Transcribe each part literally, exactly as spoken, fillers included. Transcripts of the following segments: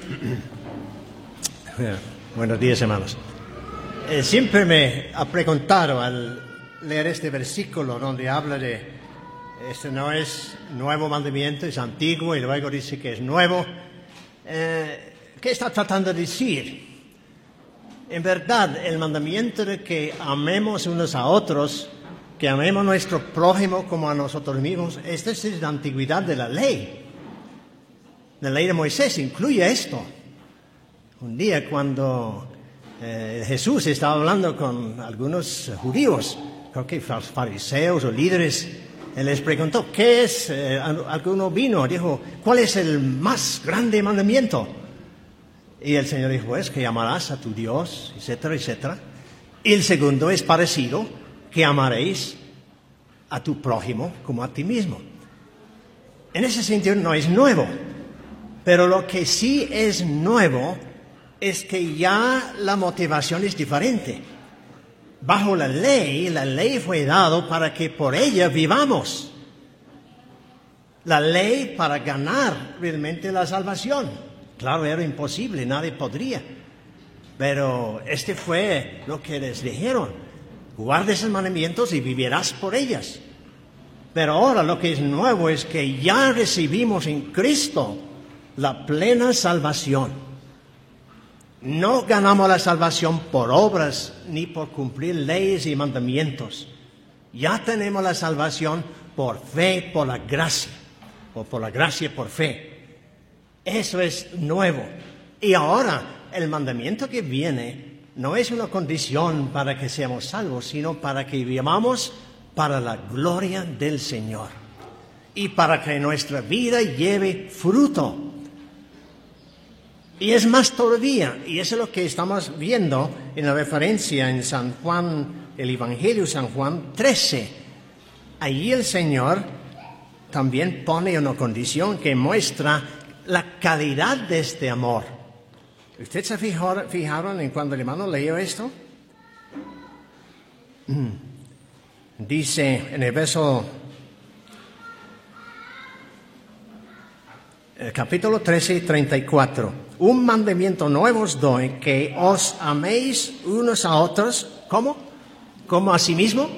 Buenos días, hermanos. Eh, siempre me ha preguntado al leer este versículo donde habla de este no es nuevo mandamiento, es antiguo y luego dice que es nuevo. Eh, ¿Qué está tratando de decir? En verdad, el mandamiento de que amemos unos a otros, que amemos a nuestro prójimo como a nosotros mismos, esta es la antigüedad de la ley. La ley de Moisés incluye esto. Un día cuando eh, Jesús estaba hablando con algunos judíos, creo que fariseos o líderes, él les preguntó, ¿qué es? Eh, alguno vino, dijo, ¿cuál es el más grande mandamiento? Y el Señor dijo, es que amarás a tu Dios, etcétera, etcétera. Y el segundo es parecido, que amaréis a tu prójimo como a ti mismo. En ese sentido no es nuevo, pero lo que sí es nuevo es que ya la motivación es diferente. Bajo la ley, la ley fue dada para que por ella vivamos. La ley para ganar realmente la salvación. Claro, era imposible, nadie podría. Pero este fue lo que les dijeron. Guarda esos mandamientos y vivirás por ellas. Pero ahora lo que es nuevo es que ya recibimos en Cristo la plena salvación. No ganamos la salvación por obras ni por cumplir leyes y mandamientos. Ya tenemos la salvación por fe, por la gracia, o por la gracia por fe. Eso es nuevo. Y ahora el mandamiento que viene no es una condición para que seamos salvos, sino para que vivamos para la gloria del Señor y para que nuestra vida lleve fruto. Y es más todavía, y eso es lo que estamos viendo en la referencia en San Juan, el Evangelio de San Juan trece. Allí el Señor también pone una condición que muestra la calidad de este amor. ¿Usted se fijó, fijaron en cuando el hermano leyó esto? Dice en el verso, el capítulo trece, treinta y cuatro. Un mandamiento nuevo os doy, que os améis unos a otros. ¿Cómo? ¿Como a sí mismo?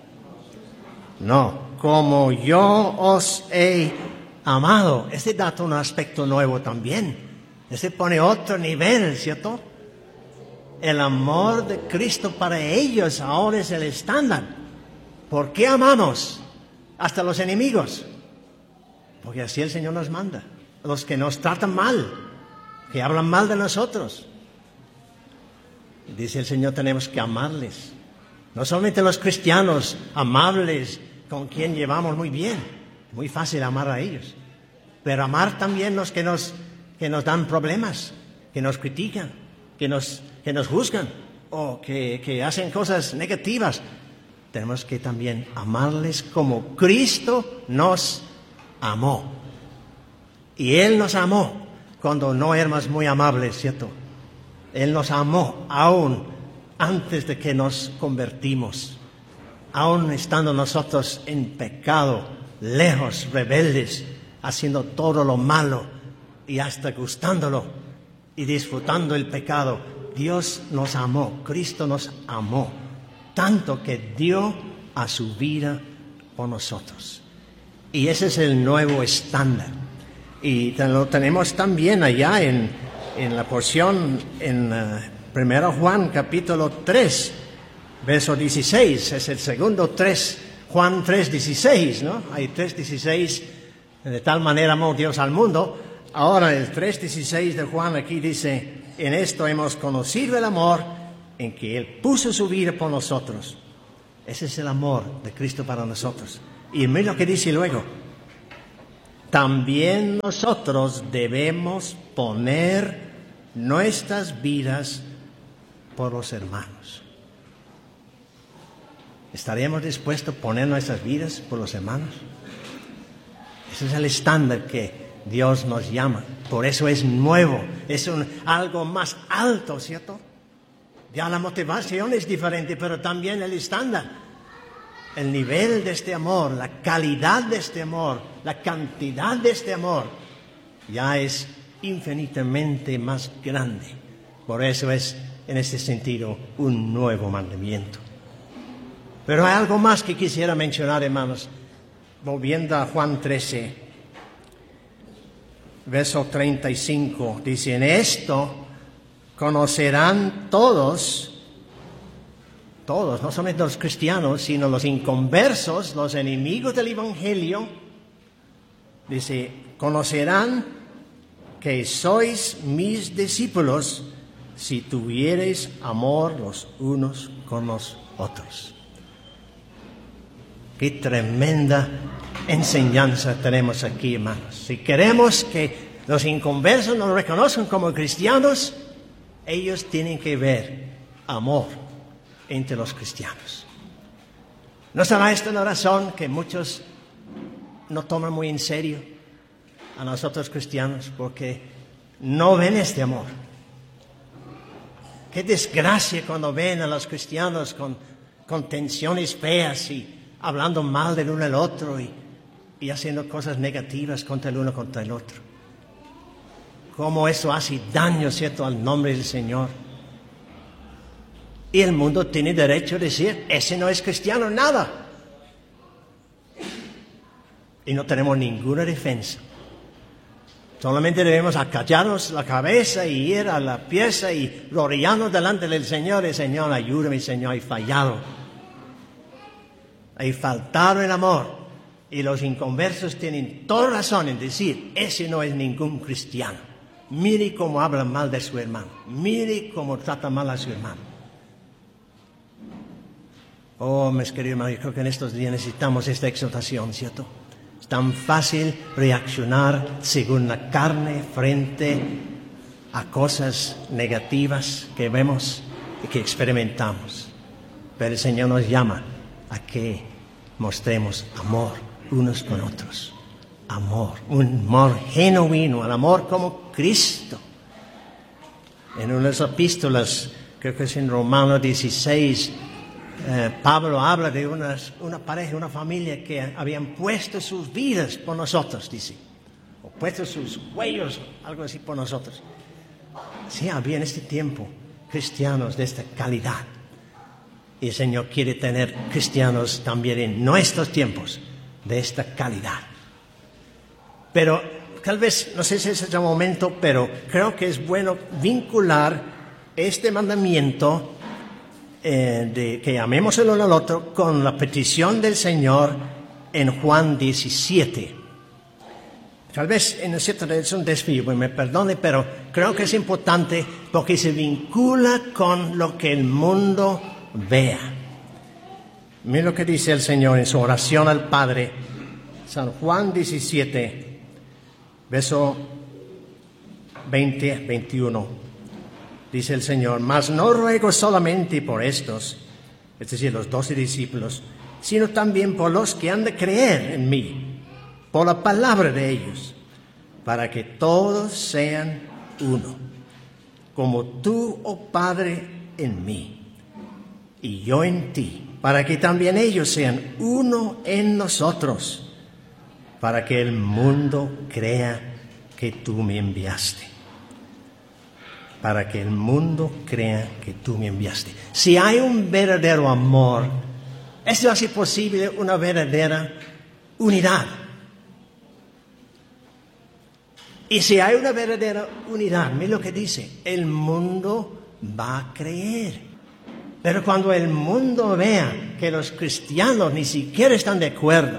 No, como yo os he amado. Este da un aspecto nuevo también. Este pone otro nivel, ¿cierto? El amor de Cristo para ellos ahora es el estándar. ¿Por qué amamos hasta los enemigos? Porque así el Señor nos manda. Los que nos tratan mal, que hablan mal de nosotros. Dice el Señor, tenemos que amarles. No solamente los cristianos amables, con quien llevamos muy bien. Muy fácil amar a ellos. Pero amar también los que nos, que nos dan problemas, que nos critican, que nos, que nos juzgan o que, que hacen cosas negativas. Tenemos que también amarles como Cristo nos amó. Y Él nos amó cuando no éramos muy amables, ¿cierto? Él nos amó aún antes de que nos convertimos, aún estando nosotros en pecado, lejos, rebeldes, haciendo todo lo malo y hasta gustándolo y disfrutando el pecado. Dios nos amó, Cristo nos amó, tanto que dio a su vida por nosotros. Y ese es el nuevo estándar. Y lo tenemos también allá en, en la porción en uh, primero Juan capítulo tres, verso dieciséis. Es el segundo tres, Juan tres, dieciséis, ¿no? Hay tres, dieciséis, de tal manera amó Dios al mundo. Ahora el tres, dieciséis de Juan aquí dice, en esto hemos conocido el amor en que Él puso su vida por nosotros. Ese es el amor de Cristo para nosotros. Y mira lo que dice luego. También nosotros debemos poner nuestras vidas por los hermanos. ¿Estaríamos dispuestos a poner nuestras vidas por los hermanos? Ese es el estándar que Dios nos llama. Por eso es nuevo, es un, algo más alto, ¿cierto? Ya la motivación es diferente, pero también el estándar. El nivel de este amor, la calidad de este amor, la cantidad de este amor, ya es infinitamente más grande. Por eso es, en este sentido, un nuevo mandamiento. Pero hay algo más que quisiera mencionar, hermanos. Volviendo a Juan trece, verso treinta y cinco, dice: en esto conocerán todos, todos, no solamente los cristianos, sino los inconversos, los enemigos del Evangelio. Dice: conocerán que sois mis discípulos si tuviereis amor los unos con los otros. Qué tremenda enseñanza tenemos aquí, hermanos. Si queremos que los inconversos nos reconozcan como cristianos, ellos tienen que ver amor entre los cristianos. ¿No será esta la razón que muchos no toman muy en serio a nosotros cristianos? Porque no ven este amor. Qué desgracia cuando ven a los cristianos con, con tensiones feas y hablando mal del uno al otro y, y haciendo cosas negativas contra el uno contra el otro. Cómo eso hace daño, ¿cierto?, al nombre del Señor. Y el mundo tiene derecho a decir: ese no es cristiano, nada. Y no tenemos ninguna defensa. Solamente debemos acallarnos la cabeza y ir a la pieza y rodearnos delante del Señor. Y: Señor, ayúdame, Señor, he fallado. He faltado el amor. Y los inconversos tienen toda razón en decir: ese no es ningún cristiano. Mire cómo habla mal de su hermano. Mire cómo trata mal a su hermano. Oh, mis queridos hermanos, yo creo que en estos días necesitamos esta exhortación, ¿cierto? Es tan fácil reaccionar según la carne frente a cosas negativas que vemos y que experimentamos. Pero el Señor nos llama a que mostremos amor unos con otros. Amor, un amor genuino, el amor como Cristo. En una de las epístolas, creo que es en Romanos dieciséis, eh, Pablo habla de unas, una pareja, una familia que habían puesto sus vidas por nosotros, dice. O puesto sus cuellos, algo así, por nosotros. Sí, había en este tiempo cristianos de esta calidad. Y el Señor quiere tener cristianos también en nuestros tiempos de esta calidad. Pero tal vez, no sé si es el momento, pero creo que es bueno vincular este mandamiento eh, de que amemos el uno al otro con la petición del Señor en Juan diecisiete. Tal vez en cierto es un desvío, me perdone, pero creo que es importante porque se vincula con lo que el mundo vea. Mira lo que dice el Señor en su oración al Padre, San Juan diecisiete, verso veinte, veintiuno. Dice el Señor: mas no ruego solamente por estos, es decir, los doce discípulos, sino también por los que han de creer en mí, por la palabra de ellos, para que todos sean uno, como tú, oh Padre, en mí y yo en ti, para que también ellos sean uno en nosotros, para que el mundo crea que tú me enviaste. Para que el mundo crea que tú me enviaste. Si hay un verdadero amor, esto hace posible una verdadera unidad. Y si hay una verdadera unidad, mira lo que dice: el mundo va a creer. Pero cuando el mundo vea que los cristianos ni siquiera están de acuerdo,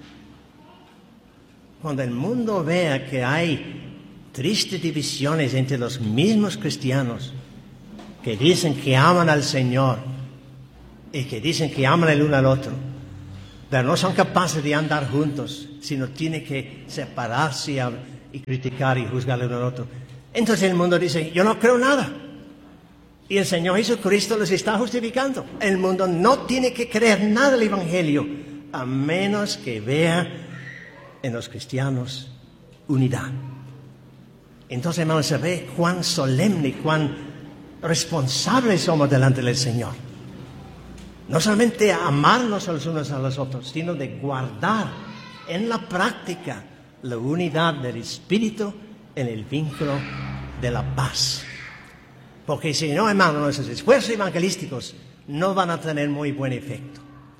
cuando el mundo vea que hay tristes divisiones entre los mismos cristianos que dicen que aman al Señor y que dicen que aman el uno al otro, pero no son capaces de andar juntos, sino tienen que separarse y criticar y juzgar el uno al otro, entonces el mundo dice: yo no creo nada. Y el Señor Jesucristo los está justificando. El mundo no tiene que creer nada del Evangelio a menos que vea en los cristianos unidad. Entonces, hermanos, se ve cuán solemne, cuán responsables somos delante del Señor. No solamente amarnos los unos a los otros, sino de guardar en la práctica la unidad del Espíritu en el vínculo de la paz. Porque si no, hermano, nuestros esfuerzos evangelísticos no van a tener muy buen efecto.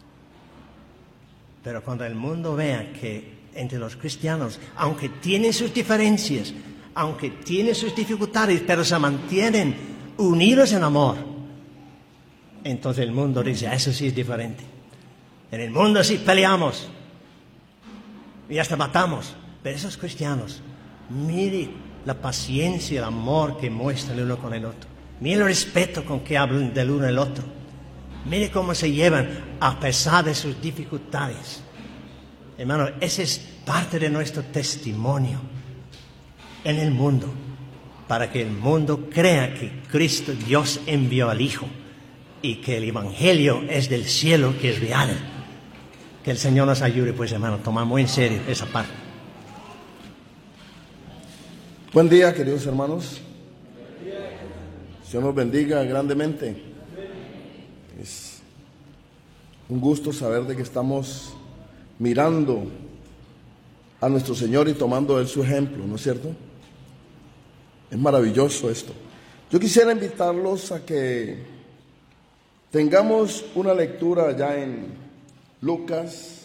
Pero cuando el mundo vea que entre los cristianos, aunque tienen sus diferencias, aunque tienen sus dificultades, pero se mantienen unidos en amor, entonces el mundo dice, eso sí es diferente. En el mundo sí peleamos y hasta matamos, pero esos cristianos, mire la paciencia y el amor que muestran el uno con el otro. Mire el respeto con que hablan del uno al otro. Mire cómo se llevan a pesar de sus dificultades. Hermano, ese es parte de nuestro testimonio en el mundo, para que el mundo crea que Cristo, Dios, envió al Hijo y que el Evangelio es del cielo, que es real. Que el Señor nos ayude, pues, hermano, tomar muy en serio esa parte. Buen día, queridos hermanos. Dios nos bendiga grandemente. Es un gusto saber de que estamos mirando a nuestro Señor y tomando de Él su ejemplo, ¿no es cierto? Es maravilloso esto. Yo quisiera invitarlos a que tengamos una lectura ya en Lucas.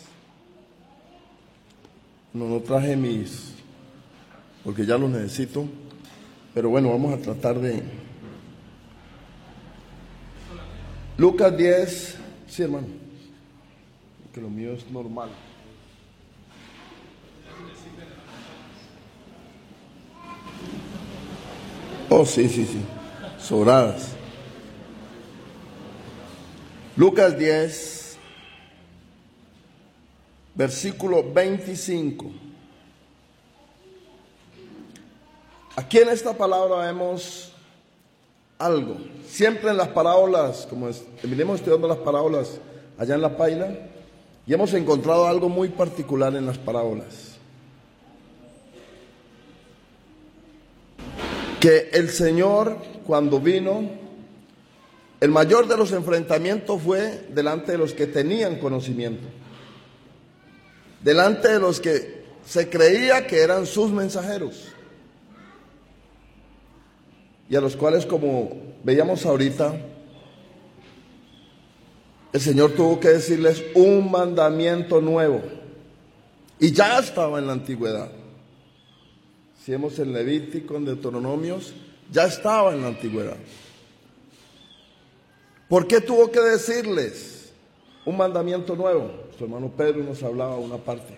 No, no traje mis, porque ya los necesito, pero bueno, vamos a tratar de... Lucas diez, sí, hermano, que lo mío es normal. Oh, sí, sí, sí, sobradas. Lucas diez, versículo veinticinco. Aquí en esta palabra vemos algo. Siempre en las parábolas, como venimos estudiando las parábolas allá en La Paila, y hemos encontrado algo muy particular en las parábolas. Que el Señor, cuando vino, el mayor de los enfrentamientos fue delante de los que tenían conocimiento, delante de los que se creía que eran sus mensajeros, y a los cuales, como veíamos ahorita, el Señor tuvo que decirles un mandamiento nuevo, y ya estaba en la antigüedad. Si vemos en Levítico, en Deuteronomios, ya estaba en la antigüedad. ¿Por qué tuvo que decirles un mandamiento nuevo? Su hermano Pedro nos hablaba una parte.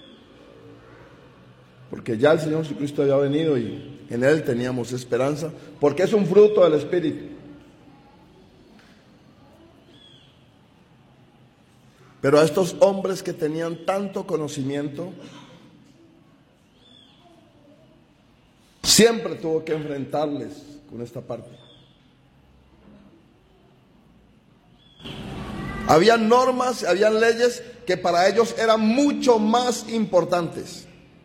Porque ya el Señor Jesucristo había venido y en Él teníamos esperanza, porque es un fruto del Espíritu. Pero a estos hombres que tenían tanto conocimiento, siempre tuvo que enfrentarles con esta parte. Habían normas, habían leyes que para ellos eran mucho más importantes.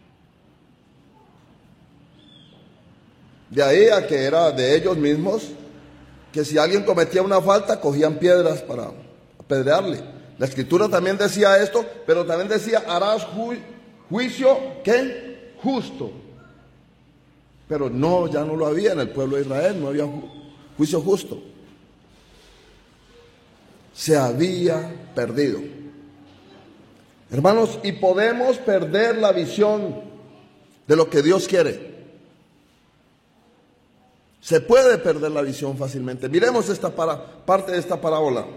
De ahí a que era de ellos mismos, que si alguien cometía una falta, cogían piedras para apedrearle. La Escritura también decía esto, pero también decía, harás ju- juicio, ¿qué? Justo. Pero no, ya no lo había en el pueblo de Israel, no había ju- juicio justo. Se había perdido. Hermanos, y podemos perder la visión de lo que Dios quiere. Se puede perder la visión fácilmente. Miremos esta para, parte de esta parábola.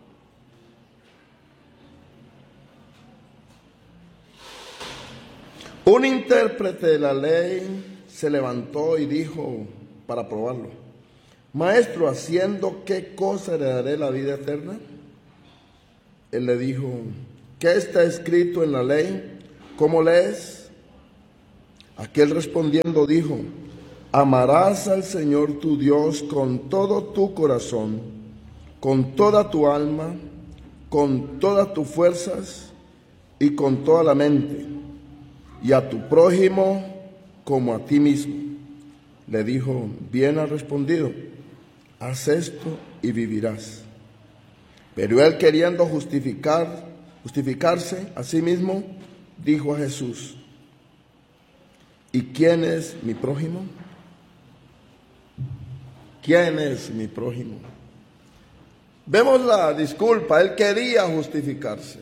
Un intérprete de la ley se levantó y dijo, para probarlo: Maestro, ¿haciendo qué cosa heredaré la vida eterna? Él le dijo: ¿qué está escrito en la ley? ¿Cómo lees? Aquel respondiendo dijo: amarás al Señor tu Dios con todo tu corazón, con toda tu alma, con todas tus fuerzas y con toda la mente, y a tu prójimo como a ti mismo. Le dijo: bien has respondido, haz esto y vivirás. Pero él, queriendo justificar, justificarse a sí mismo, dijo a Jesús: ¿Y quién es mi prójimo? ¿Quién es mi prójimo? Vemos la disculpa, él quería justificarse.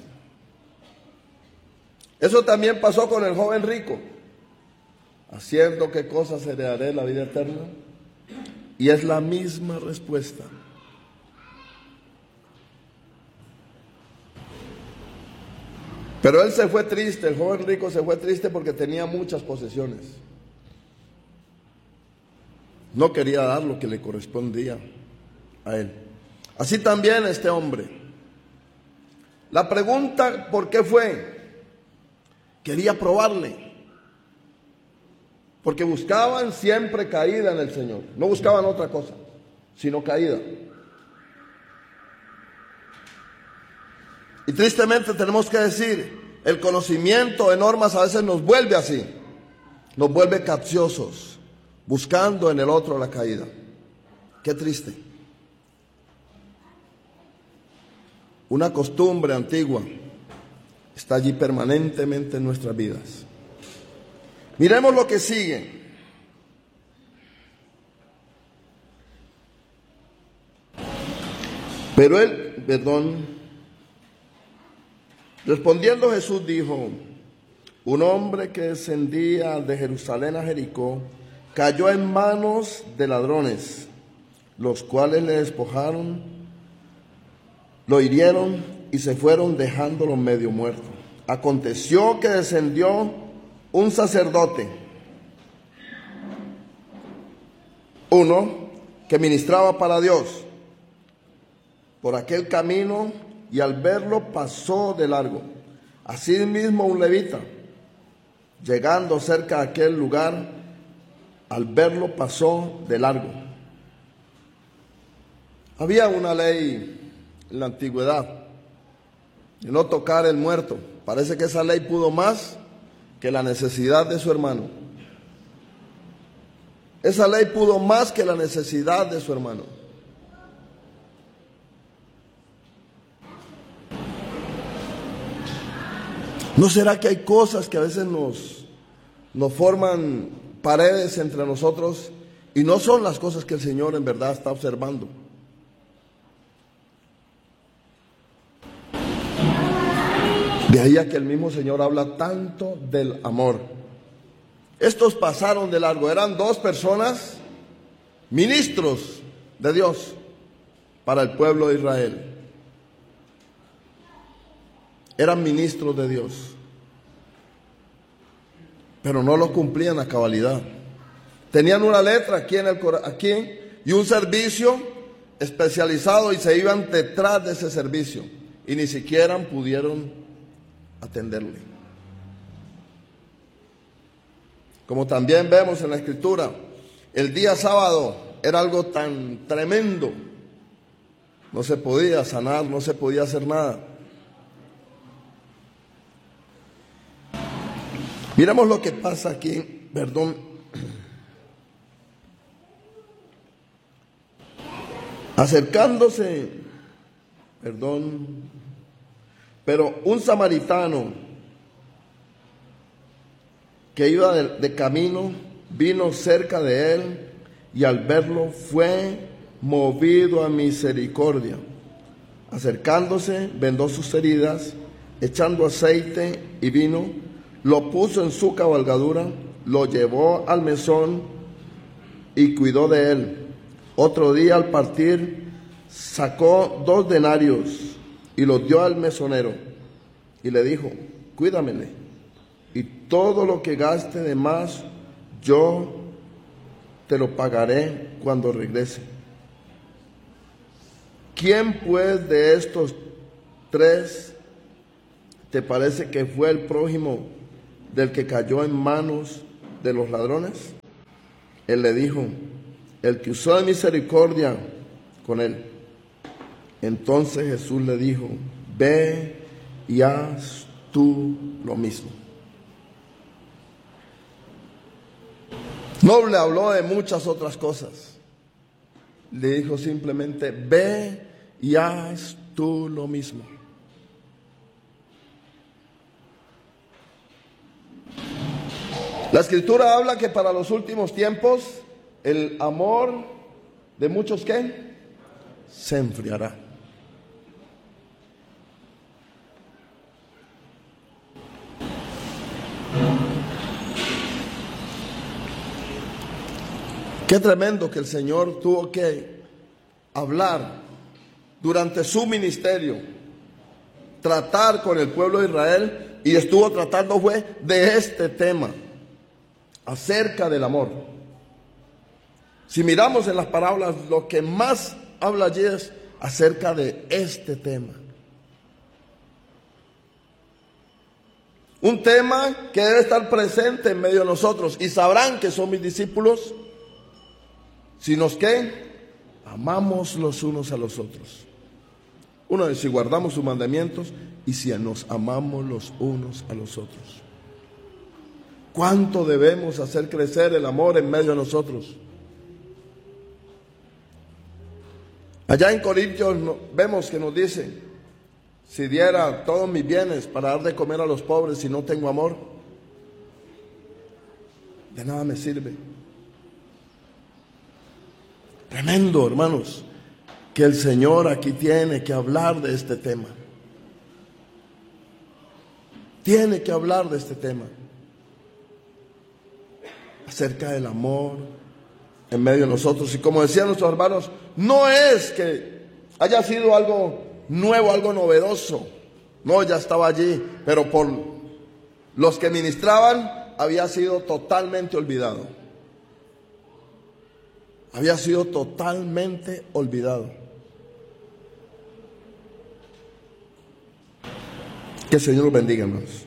Eso también pasó con el joven rico. ¿Haciendo qué cosas heredaré la vida eterna? Y es la misma respuesta. Pero él se fue triste, el joven rico se fue triste porque tenía muchas posesiones. No quería dar lo que le correspondía a él. Así también este hombre. La pregunta, ¿por qué fue? Quería probarle. Porque buscaban siempre caída en el Señor. No buscaban otra cosa, sino caída. Y tristemente tenemos que decir, el conocimiento de normas a veces nos vuelve así. Nos vuelve capciosos, buscando en el otro la caída. Qué triste. Una costumbre antigua está allí permanentemente en nuestras vidas. Miremos lo que sigue. Pero él, perdón, respondiendo Jesús dijo, un hombre que descendía de Jerusalén a Jericó cayó en manos de ladrones, los cuales le despojaron, lo hirieron y se fueron dejándolo medio muerto. Aconteció que descendió un sacerdote, uno que ministraba para Dios, por aquel camino, y al verlo pasó de largo. Asimismo un levita, llegando cerca de aquel lugar, al verlo pasó de largo. Había una ley en la antigüedad de no tocar el muerto. Parece que esa ley pudo más que la necesidad de su hermano. Esa ley pudo más que la necesidad de su hermano. ¿No será que hay cosas que a veces nos, nos forman paredes entre nosotros y no son las cosas que el Señor en verdad está observando? De ahí a que el mismo Señor habla tanto del amor. Estos pasaron de largo, eran dos personas, ministros de Dios para el pueblo de Israel. Eran ministros de Dios, pero no lo cumplían a cabalidad. Tenían una letra aquí, en el, aquí y un servicio especializado y se iban detrás de ese servicio y ni siquiera pudieron atenderle. Como también vemos en la Escritura, el día sábado era algo tan tremendo. No se podía sanar, no se podía hacer nada. Miramos lo que pasa aquí, perdón. Acercándose, perdón, pero un samaritano que iba de, de camino vino cerca de él y al verlo fue movido a misericordia. Acercándose, vendó sus heridas, echando aceite y vino, lo puso en su cabalgadura, lo llevó al mesón y cuidó de él. Otro día al partir sacó dos denarios y los dio al mesonero y le dijo, cuídamele y todo lo que gaste de más yo te lo pagaré cuando regrese. ¿Quién pues de estos tres te parece que fue el prójimo del que cayó en manos de los ladrones? Él le dijo, el que usó de misericordia con él. Entonces Jesús le dijo, ve y haz tú lo mismo. No le habló de muchas otras cosas. Le dijo simplemente, ve y haz tú lo mismo. La Escritura habla que para los últimos tiempos el amor de muchos, ¿qué? Se enfriará. Qué tremendo que el Señor tuvo que hablar durante su ministerio, tratar con el pueblo de Israel, y estuvo tratando fue de este tema, acerca del amor. Si miramos en las parábolas, lo que más habla allí es acerca de este tema. Un tema que debe estar presente en medio de nosotros, y sabrán que son mis discípulos si nos ¿qué? Amamos los unos a los otros. Uno es si guardamos sus mandamientos y si nos amamos los unos a los otros. ¿Cuánto debemos hacer crecer el amor en medio de nosotros? Allá en Corintios vemos que nos dice: si diera todos mis bienes para dar de comer a los pobres y no tengo amor, de nada me sirve. Tremendo, hermanos, que el Señor aquí tiene que hablar de este tema. Tiene que hablar de este tema. Acerca del amor en medio de nosotros. Y como decían nuestros hermanos, no es que haya sido algo nuevo, algo novedoso. No, ya estaba allí, pero por los que ministraban había sido totalmente olvidado. Había sido totalmente olvidado. Que el Señor los bendiga, hermanos.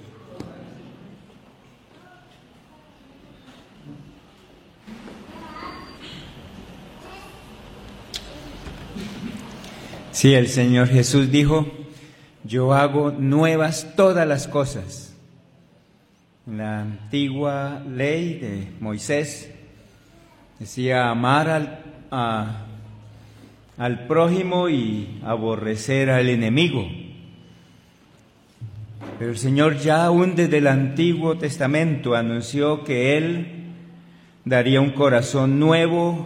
Sí, el Señor Jesús dijo: yo hago nuevas todas las cosas. En la antigua ley de Moisés decía amar al, a, al prójimo y aborrecer al enemigo. Pero el Señor ya aún desde el Antiguo Testamento anunció que Él daría un corazón nuevo,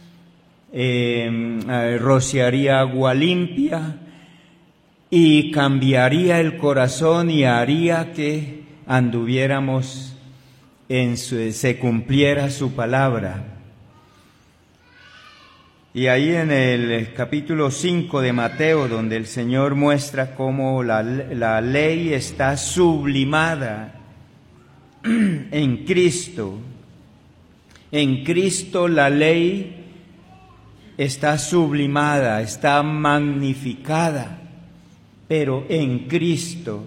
eh, rociaría agua limpia y cambiaría el corazón y haría que anduviéramos en su, se cumpliera su palabra. Y ahí en el capítulo cinco de Mateo, donde el Señor muestra cómo la, la ley está sublimada en Cristo. En Cristo la ley está sublimada, está magnificada, pero en Cristo.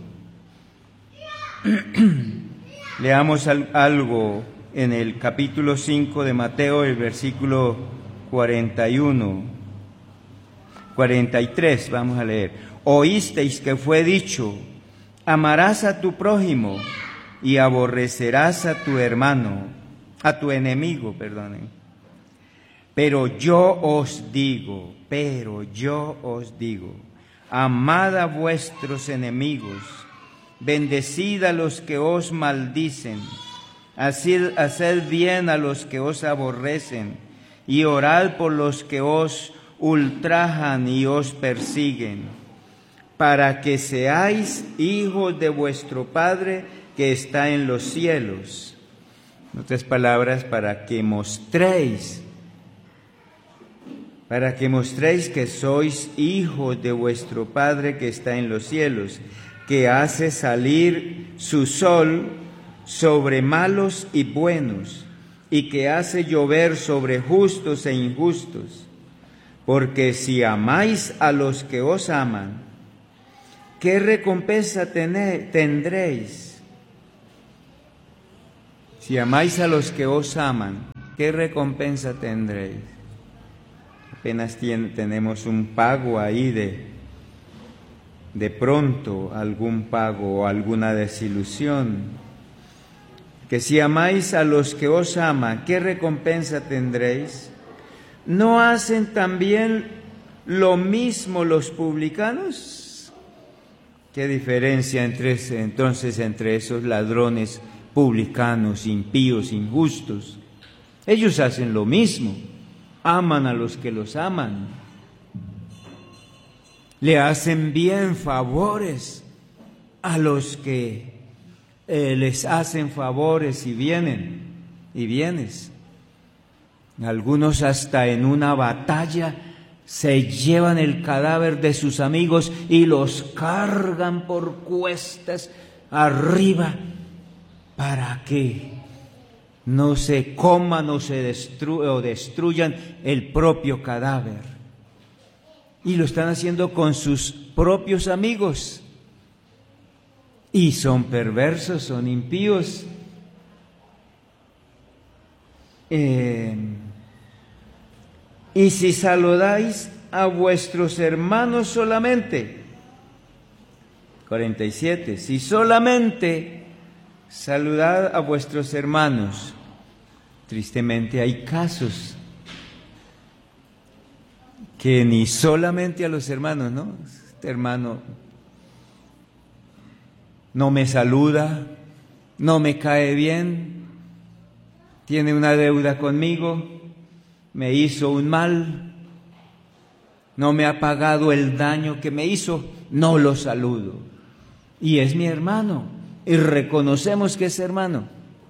Leamos algo en el capítulo cinco de Mateo, el versículo cuarenta y uno, cuarenta y tres, vamos a leer. Oísteis que fue dicho: amarás a tu prójimo y aborrecerás a tu hermano, a tu enemigo, perdonen. Pero yo os digo, pero yo os digo, amad a vuestros enemigos, bendecid a los que os maldicen, haced, haced bien a los que os aborrecen, y orad por los que os ultrajan y os persiguen, para que seáis hijos de vuestro Padre que está en los cielos. En otras palabras, para que mostréis, para que mostréis que sois hijos de vuestro Padre que está en los cielos, que hace salir su sol sobre malos y buenos, y que hace llover sobre justos e injustos. Porque si amáis a los que os aman, ¿qué recompensa tendréis? Si amáis a los que os aman, ¿qué recompensa tendréis? Apenas tiene, tenemos un pago ahí de, de pronto, algún pago o alguna desilusión. Que si amáis a los que os aman, ¿qué recompensa tendréis? ¿No hacen también lo mismo los publicanos? ¿Qué diferencia entre, entonces entre esos ladrones publicanos, impíos, injustos. Ellos hacen lo mismo, aman a los que los aman, le hacen bien favores a los que eh, les hacen favores y vienen y vienes. Algunos hasta en una batalla se llevan el cadáver de sus amigos y los cargan por cuestas arriba para que no se coman o se destru- o destruyan el propio cadáver. Y lo están haciendo con sus propios amigos. Y son perversos, son impíos. Eh, y si saludáis a vuestros hermanos solamente, cuarenta y siete, si solamente saludad a vuestros hermanos, tristemente hay casos que ni solamente a los hermanos, ¿no? Este hermano no me saluda, no me cae bien, tiene una deuda conmigo, me hizo un mal, no me ha pagado el daño que me hizo, no lo saludo. Y es mi hermano, y reconocemos que es hermano.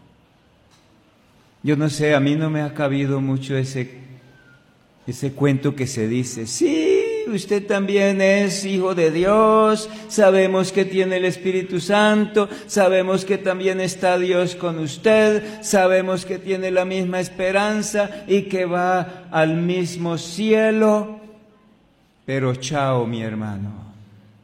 Yo no sé, a mí no me ha cabido mucho ese, ese cuento que se dice, sí, usted también es hijo de Dios, sabemos que tiene el Espíritu Santo, sabemos que también está Dios con usted, sabemos que tiene la misma esperanza y que va al mismo cielo, pero chao, mi hermano.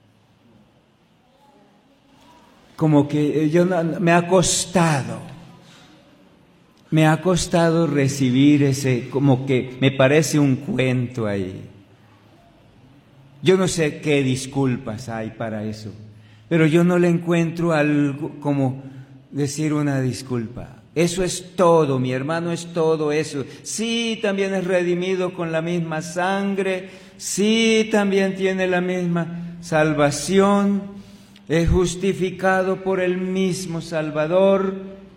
Como que yo me ha costado, me ha costado recibir ese, como que me parece un cuento ahí. Yo no sé qué disculpas hay para eso, pero yo no le encuentro algo como decir una disculpa. Eso es todo, mi hermano, es todo eso. Sí, también es redimido con la misma sangre, sí, también tiene la misma salvación, es justificado por el mismo Salvador,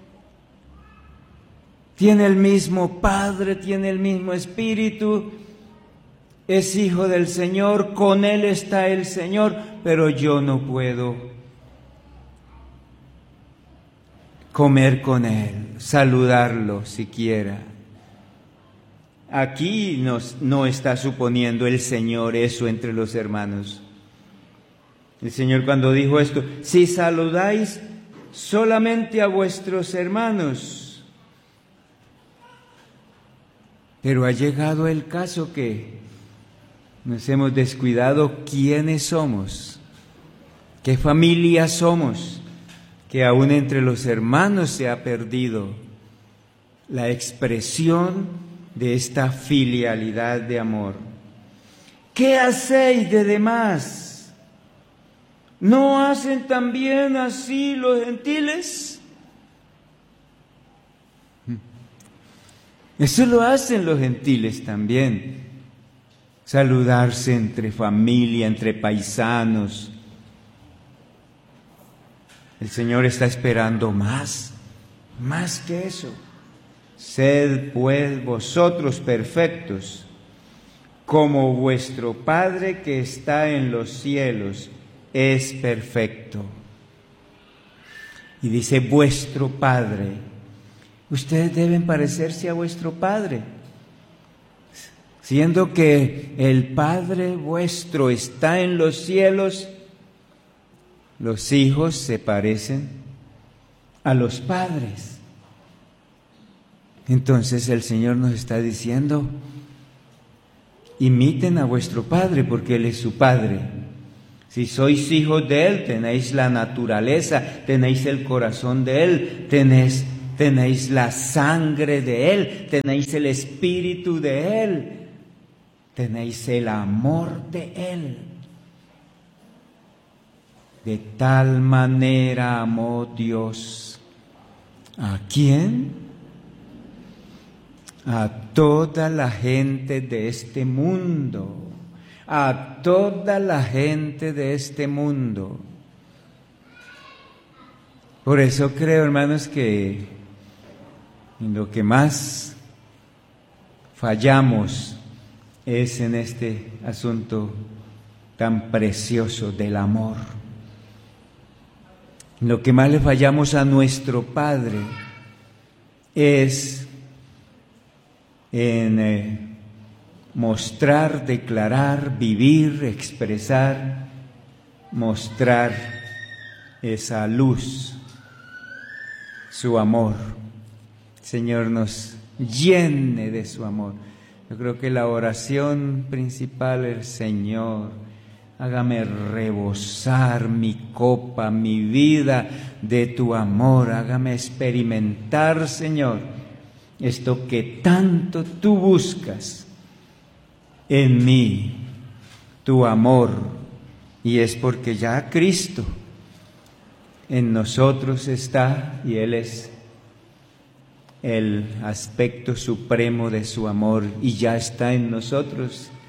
tiene el mismo Padre, tiene el mismo Espíritu, es hijo del Señor, con Él está el Señor, pero yo no puedo comer con Él, saludarlo siquiera. Aquí nos, no está suponiendo el Señor eso entre los hermanos. El Señor cuando dijo esto, si saludáis solamente a vuestros hermanos, pero ha llegado el caso que nos hemos descuidado quiénes somos, qué familia somos, que aún entre los hermanos se ha perdido la expresión de esta filialidad de amor. ¿Qué hacéis de demás? ¿No hacen también así los gentiles? Eso lo hacen los gentiles también. Saludarse entre familia, entre paisanos. El Señor está esperando más, más que eso. Sed pues vosotros perfectos, como vuestro Padre que está en los cielos es perfecto. Y dice vuestro Padre. Ustedes deben parecerse a vuestro Padre. Siendo que el Padre vuestro está en los cielos, los hijos se parecen a los padres. Entonces el Señor nos está diciendo, imiten a vuestro Padre porque Él es su Padre. Si sois hijos de Él, tenéis la naturaleza, tenéis el corazón de Él, tenéis, tenéis la sangre de Él, tenéis el espíritu de Él. Tenéis el amor de Él. De tal manera amó Dios. ¿A quién? A toda la gente de este mundo. A toda la gente de este mundo. Por eso creo, hermanos, que en lo que más fallamos es en este asunto tan precioso del amor. Lo que más le fallamos a nuestro Padre es en eh, mostrar, declarar, vivir, expresar, mostrar esa luz, su amor. Señor, nos llene de su amor. Yo creo que la oración principal es: Señor, hágame rebosar mi copa, mi vida de tu amor. Hágame experimentar, Señor, esto que tanto tú buscas en mí, tu amor. Y es porque ya Cristo en nosotros está, y Él es el aspecto supremo de su amor, y ya está en nosotros.